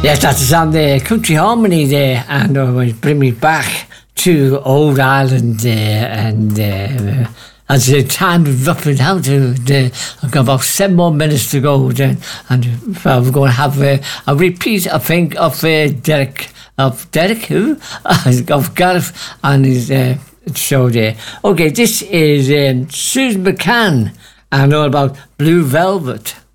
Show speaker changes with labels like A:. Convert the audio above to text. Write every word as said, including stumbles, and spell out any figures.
A: Yes, that's on the Country Harmony there, and it will bring me back to old Ireland there, and uh, as the time is roughly down to the, I've got about seven more minutes to go then, and uh, we're going to have uh, a repeat, I think, of uh, Derek, of Derek who? of Gareth and his uh, show there. Okay, this is um, Susan McCann and all about Blue Velvet.